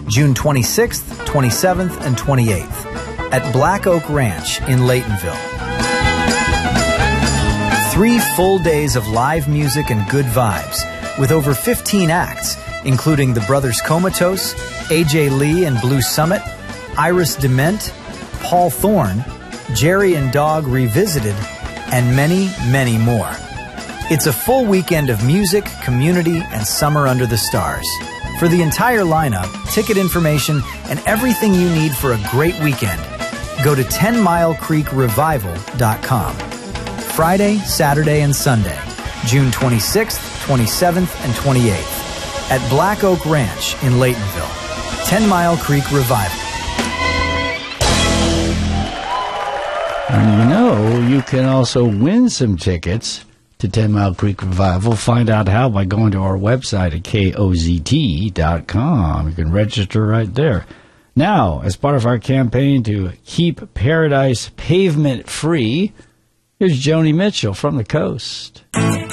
June 26th, 27th, and 28th at Black Oak Ranch in Laytonville. 3 full days of live music and good vibes with over 15 acts, including the Brothers Comatose, AJ Lee and Blue Summit, Iris Dement, Paul Thorne, Jerry and Dog Revisited, and many, many more. It's a full weekend of music, community, and summer under the stars. For the entire lineup, ticket information, and everything you need for a great weekend, go to 10milecreekrevival.com. Friday, Saturday, and Sunday, June 26th, 27th, and 28th at Black Oak Ranch in Laytonville. 10 Mile Creek Revival. And you can also win some tickets to 10 Mile Creek Revival. Find out how by going to our website at KOZT.com. You can register right there. Now, as part of our campaign to keep paradise pavement free, here's Joni Mitchell from the coast.